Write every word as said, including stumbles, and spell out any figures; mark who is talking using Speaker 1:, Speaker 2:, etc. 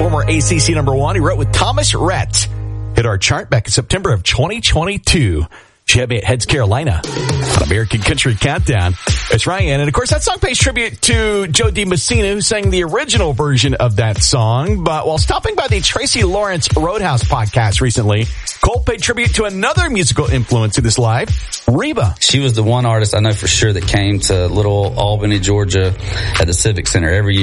Speaker 1: former A C C number one. He wrote with Thomas Rhett. Hit our chart back in September of twenty twenty-two. Chevy at Heads, Carolina on American Country Countdown. It's Ryan. And of course, that song pays tribute to Joe DiMessina, who sang the original version of that song. But while stopping by the Tracy Lawrence Roadhouse podcast recently, Cole paid tribute to another musical influence in this life, Reba.
Speaker 2: She was the one artist I know for sure that came to Little Albany, Georgia at the Civic Center every year.